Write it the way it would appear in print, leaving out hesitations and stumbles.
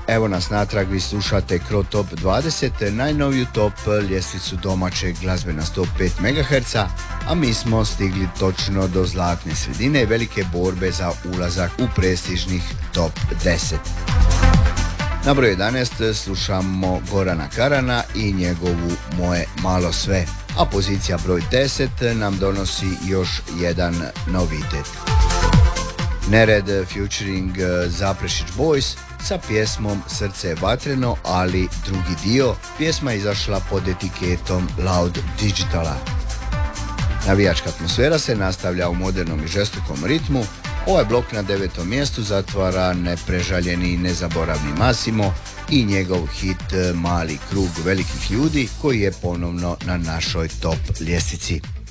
Evo nas natrag, vi slušate Cro Top 20, najnoviju top ljestvicu domaćeg glazbe na 105 MHz, a mi smo stigli točno do zlatne sredine i velike borbe za ulazak u prestižnih top 10. Na broj 11 slušamo Gorana Karana i njegovu Moje malo sve, a pozicija broj 10 nam donosi još jedan novitet. Nered featuring Zaprešić Boys sa pjesmom Srce je vatreno, ali drugi dio. Pjesma je izašla pod etiketom Loud Digitala. Navijačka atmosfera se nastavlja u modernom i žestokom ritmu. Ovaj blok na 9. mjestu zatvara neprežaljeni i nezaboravni Massimo i njegov hit Mali krug velikih ljudi, koji je ponovno na našoj top ljestvici.